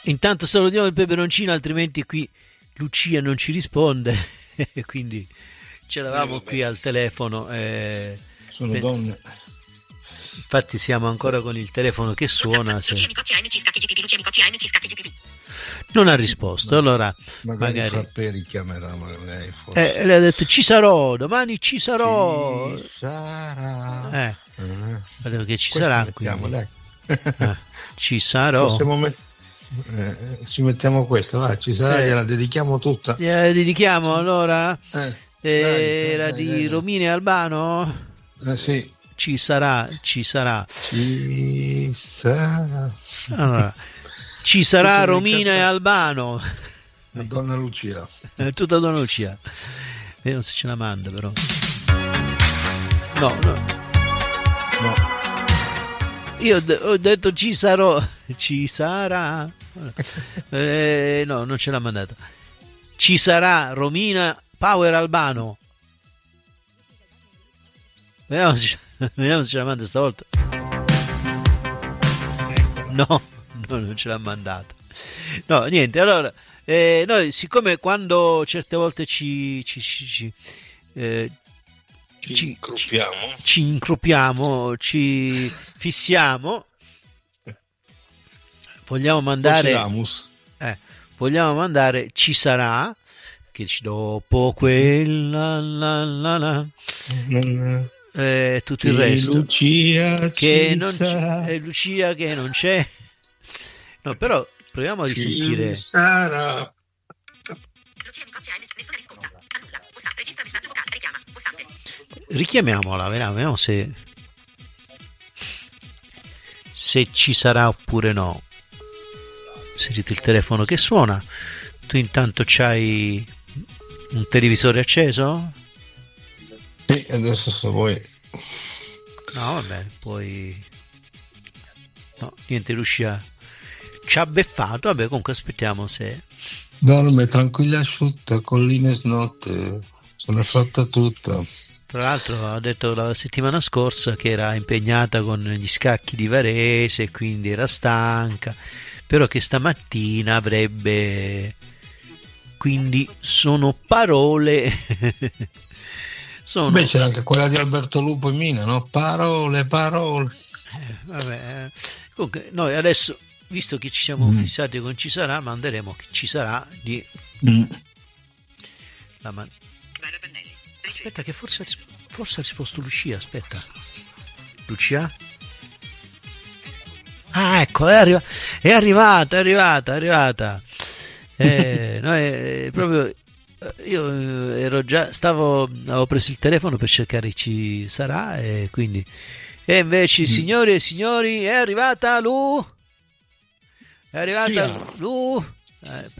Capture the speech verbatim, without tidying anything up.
Intanto salutiamo il peperoncino, altrimenti qui Lucia non ci risponde, quindi ce l'avamo Eh, qui al telefono. Eh, sono penso- donne. Infatti siamo ancora con il telefono che suona. Se... Non ha risposto, allora Magari, magari... Frappè richiamerà magari lei forse. Eh, lei ha detto ci sarò, domani ci sarò. Ci sarà. Eh, Eh. vedo che ci Questo sarà. mettiamo, Quindi. dai. Eh, ci sarò. Possiamo met- eh, ci mettiamo questo, va, ci sarà, Sì. gliela dedichiamo tutta. Gliela dedichiamo allora? Eh, Eh, dai, Era dai, di dai, dai. Romina e Albano? Eh, sì. Ci sarà, ci sarà. Ci sarà. Allora, ci sarà Tutto Romina e dedicato Albano. a Donna Lucia. È tutta Donna Lucia. Vediamo se ce la manda però. No, no. No. Io ho de- ho detto ci sarò. Ci sarà. Eh, no, non ce l'ha mandata. Ci sarà Romina Power Albano. Vediamo se, vediamo se ce la manda stavolta. No, no, non ce l'ha mandata. No, niente. Allora, eh, noi siccome quando certe volte ci ci, ci, ci, eh, Ci ci, incruppiamo. ci incropiamo, ci fissiamo, vogliamo mandare, Pocilamus. eh, vogliamo mandare ci sarà, che dice, dopo quella la, la, la, eh, tutto il Che resto Lucia che ci non c- sarà. è Lucia che non c'è. No, però proviamo a Ci risentire. sarà. Richiamiamola, vediamo, vediamo se se ci sarà oppure no. Sentite il telefono che suona. Tu intanto c'hai un televisore acceso? Sì, adesso se vuoi. No, vabbè, poi no, niente, Lucia ci ha beffato. Vabbè, comunque aspettiamo se Dorme tranquilla asciutta, colline snotte, se l'è fatta tutta. tra l'altro ha detto la settimana scorsa che era impegnata con gli scacchi di Varese, quindi era stanca, però che stamattina avrebbe, quindi sono parole. Sono Beh, c'era anche quella di Alberto Lupo e Mina, no? Parole, parole. eh, vabbè, eh. Comunque noi adesso, visto che ci siamo Mm. fissati con ci sarà, manderemo che ci sarà di Mm. la man- aspetta che forse ha ris- forse ha risposto Lucia, aspetta. Lucia? Ah, ecco, è, arri- è arrivata, è arrivata, è arrivata. Eh, no, è proprio eh, io eh, ero già stavo avevo preso il telefono per cercare ci sarà e quindi e invece Mm. signori e signori è arrivata Lu è arrivata Cia. Lu eh,